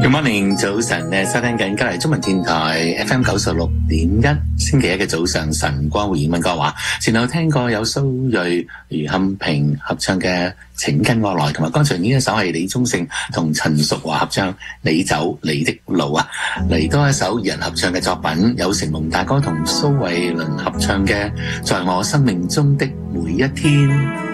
Good morning，早晨咧，收聽緊隔籬中文電台 FM 96.1，星期一嘅早上晨光會問歌話，前後聽過有蘇芮、余漢平合唱嘅《請跟我來》，同埋剛才呢一首係李宗盛同陳淑樺合唱《你走你的路》啊，嚟多一首人合唱嘅作品，有成龍大哥同蘇慧倫合唱嘅《在我生命中的每一天》。